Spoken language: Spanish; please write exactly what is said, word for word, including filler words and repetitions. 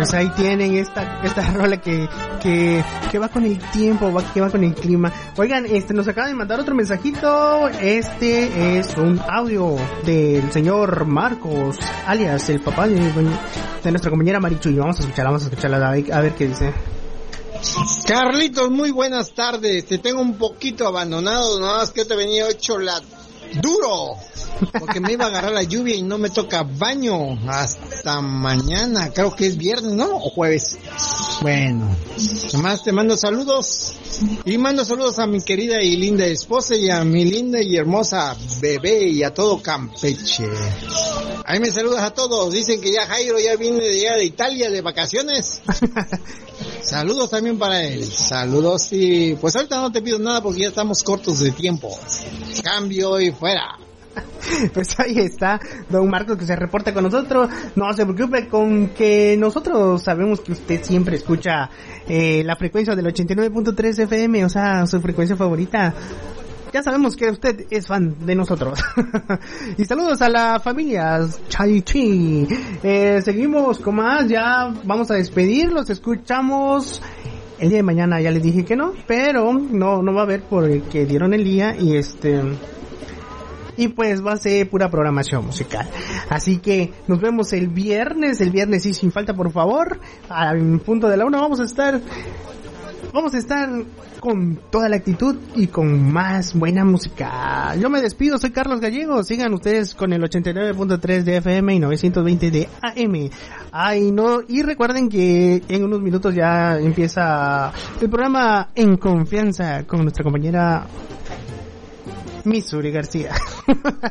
Pues ahí tienen esta esta rola que que que va con el tiempo, va, que va con el clima. Oigan, este nos acaba de mandar otro mensajito. Este es un audio del señor Marcos, alias el papá de, de nuestra compañera Marichu. Y vamos a escucharla, vamos a escucharla, a ver, a ver qué dice. Carlitos, muy buenas tardes. Te tengo un poquito abandonado, nada más que te venía hecho la duro, porque me iba a agarrar la lluvia y no me toca baño hasta mañana, creo que es viernes, ¿no? O jueves. Bueno, además te mando saludos y mando saludos a mi querida y linda esposa y a mi linda y hermosa bebé y a todo Campeche. Ahí me saludas a todos. Dicen que ya Jairo ya viene de allá de Italia de vacaciones. Saludos también para él. Saludos y pues ahorita no te pido nada porque ya estamos cortos de tiempo. Cambio y fuera. Pues ahí está don Marcos que se reporta con nosotros. No se preocupe con que nosotros sabemos que usted siempre escucha eh, la frecuencia del ochenta y nueve punto tres F M, o sea, su frecuencia favorita. Ya sabemos que usted es fan de nosotros. Y saludos a la familia Chaichi. Eh, seguimos con más, ya vamos a despedirlos, escuchamos el día de mañana, ya les dije que no, pero no, no va a haber porque dieron el día y este... y pues va a ser pura programación musical. Así que nos vemos el viernes, el viernes sí sin falta por favor, al punto de la una vamos a estar... Vamos a estar con toda la actitud y con más buena música. Yo me despido, soy Carlos Gallego. Sigan ustedes con el ochenta y nueve punto tres de F M y novecientos veinte de A M. Ay, no, y recuerden que en unos minutos ya empieza el programa En Confianza con nuestra compañera Missouri García.